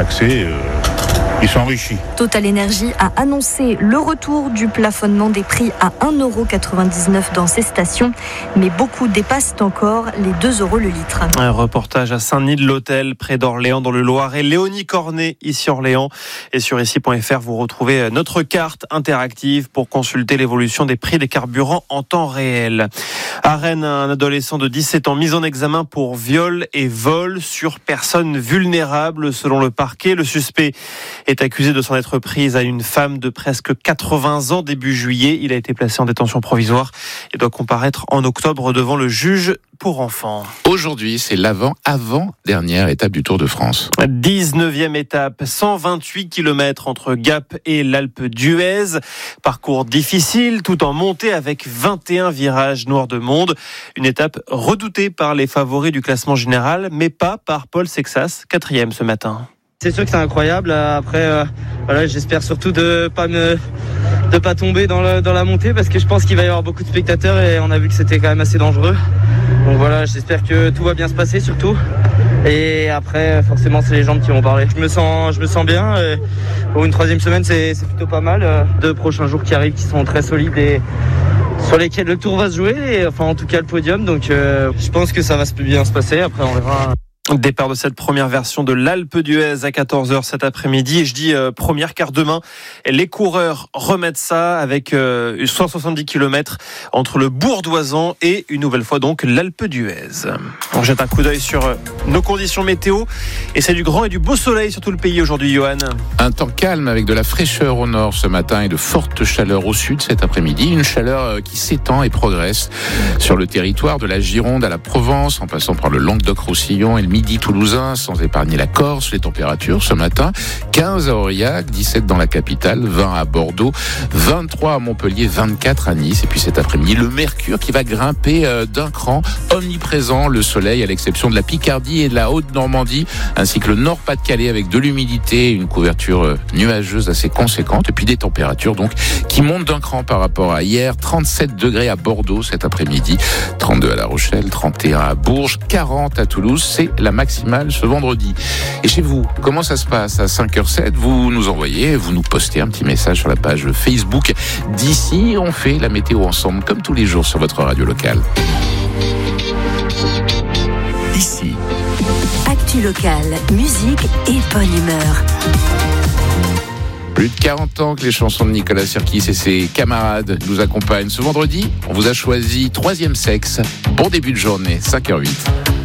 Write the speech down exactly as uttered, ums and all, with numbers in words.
taxés, euh, ils sont enrichis. Total Energy a annoncé le retour du plafonnement des prix à un euro quatre-vingt-dix-neuf dans ses stations, mais beaucoup dépassent encore les deux euros le litre. Un reportage à Saint-Denis-de-l'Hôtel, près d'Orléans, dans le Loiret. Léonie Cornet, ici Orléans. Et sur ici point f r, vous retrouvez notre carte interactive pour consulter l'évolution des prix des carburants en temps réel. À Rennes, un adolescent de dix-sept ans mis en examen pour viol et vol sur personnes vulnérables. Selon le parquet, le suspect est accusé de s'en être prise à une femme de presque quatre-vingts ans début juillet. Il a été placé en détention provisoire et doit comparaître en octobre devant le juge pour enfants. Aujourd'hui, c'est l'avant-avant-dernière étape du Tour de France. dix-neuvième étape, cent vingt-huit kilomètres entre Gap et l'Alpe d'Huez. Parcours difficile, tout en montée avec vingt et un virages noirs de monde. Une étape redoutée par les favoris du classement général, mais pas par Paul Sexas, quatrième ce matin. C'est sûr que c'est incroyable. Après, euh, voilà, j'espère surtout de pas me, de pas tomber dans, le, dans la montée parce que je pense qu'il va y avoir beaucoup de spectateurs et on a vu que c'était quand même assez dangereux. Donc voilà, j'espère que tout va bien se passer surtout. Et après, forcément, c'est les jambes qui vont parler. Je me sens, je me sens bien. Et pour une troisième semaine, c'est, c'est plutôt pas mal. Deux prochains jours qui arrivent, qui sont très solides et sur lesquels le Tour va se jouer. Et, enfin, en tout cas, le podium. Donc, euh, je pense que ça va bien se passer. Après, on verra. Départ de cette première version de l'Alpe d'Huez à quatorze heures cet après-midi. Et je dis euh, première car demain, les coureurs remettent ça avec euh, cent soixante-dix kilomètres entre le Bourdoisan et une nouvelle fois donc l'Alpe d'Huez. On jette un coup d'œil sur euh, nos conditions météo et c'est du grand et du beau soleil sur tout le pays aujourd'hui, Johan. Un temps calme avec de la fraîcheur au nord ce matin et de fortes chaleurs au sud cet après-midi. Une chaleur qui s'étend et progresse sur le territoire de la Gironde à la Provence en passant par le Languedoc-Roussillon et le Midi toulousain, sans épargner la Corse. Les températures ce matin, quinze à Aurillac, dix-sept dans la capitale, vingt à Bordeaux, vingt-trois à Montpellier, vingt-quatre à Nice. Et puis cet après-midi, le mercure qui va grimper d'un cran, omniprésent, le soleil à l'exception de la Picardie et de la Haute-Normandie, ainsi que le Nord-Pas-de-Calais avec de l'humidité, une couverture nuageuse assez conséquente et puis des températures donc qui montent d'un cran par rapport à hier. trente-sept degrés à Bordeaux cet après-midi, trente-deux à La Rochelle, trente et un à Bourges, quarante à Toulouse. C'est la maximale ce vendredi. Et chez vous, comment ça se passe à cinq heures sept? Vous nous envoyez, vous nous postez un petit message sur la page Facebook d'Ici. On fait la météo ensemble, comme tous les jours sur votre radio locale. Ici. Actu locale, musique et bonne humeur. Plus de quarante ans que les chansons de Nicolas Sirkis et ses camarades nous accompagnent. Ce vendredi, on vous a choisi Troisième Sexe. Bon début de journée, cinq heures huit.